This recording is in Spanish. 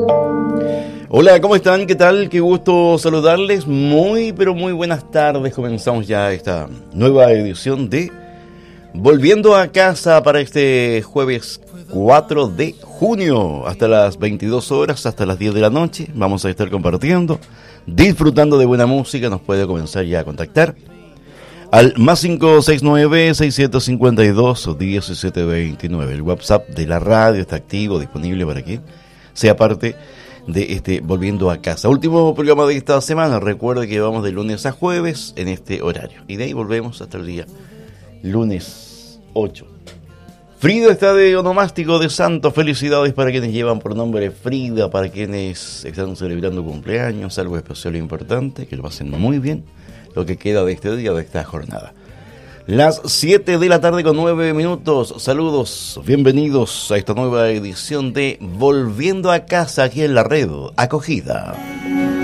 Hola, ¿cómo están? ¿Qué tal? Qué gusto saludarles. Muy, pero muy buenas tardes. Comenzamos ya esta nueva edición de Volviendo a Casa para este jueves 4 de junio. Hasta las 22 horas, hasta las 10 de la noche. Vamos a estar compartiendo, disfrutando de buena música. Nos puede comenzar ya a contactar al más 569-652-1729. El WhatsApp de la radio está activo, disponible para que sea parte de este Volviendo a Casa. Último programa de esta semana. Recuerde que vamos de lunes a jueves en este horario. Y de ahí volvemos hasta el día lunes 8. Frida está de onomástico de santo. Felicidades para quienes llevan por nombre Frida, para quienes están celebrando cumpleaños, algo especial e importante, que lo pasen muy bien, lo que queda de este día, de esta jornada. Las 7 de la tarde con 9 minutos. Saludos, bienvenidos a esta nueva edición de Volviendo a Casa aquí en la red Acogida.